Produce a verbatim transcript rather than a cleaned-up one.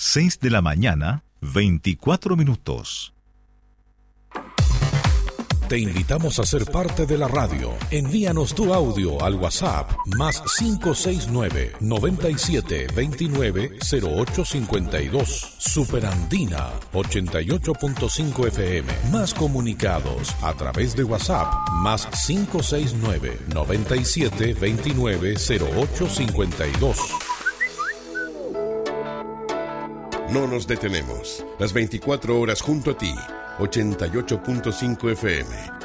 seis de la mañana, veinticuatro minutos. Te invitamos a ser parte de la radio. Envíanos tu audio al WhatsApp más cinco seis nueve, noventa y siete, veintinueve, cero ocho cincuenta y dos. Superandina ochenta y ocho punto cinco F M. Más comunicados a través de WhatsApp más cinco seis nueve, noventa y siete, veintinueve, cero ocho cincuenta y dos. No nos detenemos. Las veinticuatro horas junto a ti. ochenta y ocho punto cinco F M.